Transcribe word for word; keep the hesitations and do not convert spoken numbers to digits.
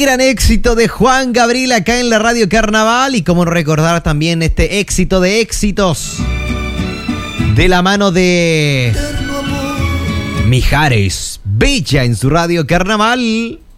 Gran éxito de Juan Gabriel acá en la Radio Carnaval, y cómo recordar también este éxito de éxitos de la mano de Mijares Bella en su Radio Carnaval.